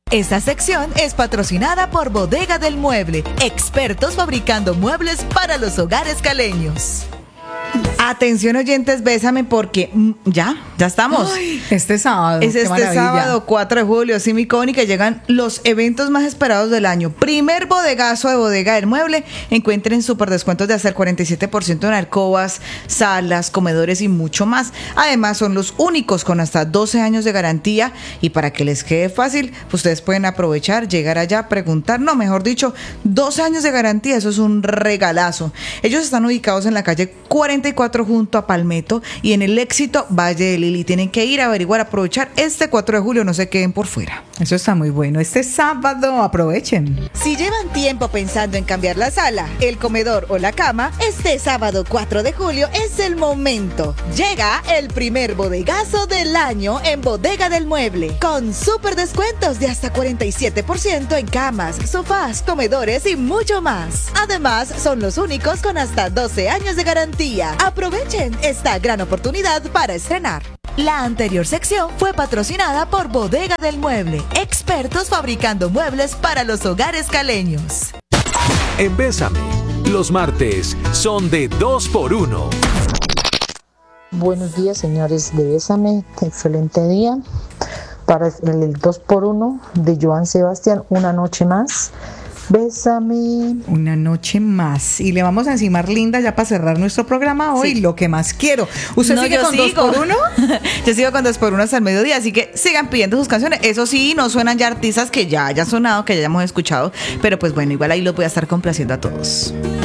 Esta sección es patrocinada por Bodega del Mueble, expertos fabricando muebles para los hogares caleños. Atención oyentes, bésame porque ya estamos. Ay, este sábado. Es este sábado 4 de julio, sí, mi Connie, que llegan los eventos más esperados del año. Primer bodegazo de Bodega del Mueble. Encuentren súper descuentos de hasta el 47% en alcobas, salas, comedores y mucho más. Además, son los únicos con hasta 12 años de garantía. Y para que les quede fácil, ustedes pueden aprovechar, llegar allá, preguntar. No, mejor dicho, 12 años de garantía. Eso es un regalazo. Ellos están ubicados en la calle 44 junto a Palmetto y en el Éxito Valle de Lili. Tienen que ir a averiguar, aprovechar este 4 de julio, no se queden por fuera. Eso está muy bueno. Este sábado aprovechen. Si llevan tiempo pensando en cambiar la sala, el comedor o la cama, este sábado 4 de julio es el momento. Llega el primer bodegazo del año en Bodega del Mueble, con súper descuentos de hasta 47% en camas, sofás, comedores y mucho más. Además, son los únicos con hasta 12 años de garantía. Aprovechen esta gran oportunidad para estrenar. La anterior sección fue patrocinada por Bodega del Mueble, expertos fabricando muebles para los hogares caleños. En Bésame, los martes son de 2x1. Buenos días, señores de Bésame, excelente día. Para el 2x1 de Joan Sebastián, una noche más. Bésame. Una noche más. Y le vamos a encimar, Linda, ya para cerrar nuestro programa hoy, sí, lo que más quiero. ¿Usted sigue con 2x1? Yo sigo con 2x1 hasta el mediodía, así que sigan pidiendo sus canciones. Eso sí, no suenan ya artistas que ya hayan sonado, que ya hayamos escuchado, pero pues bueno, igual ahí los voy a estar complaciendo a todos.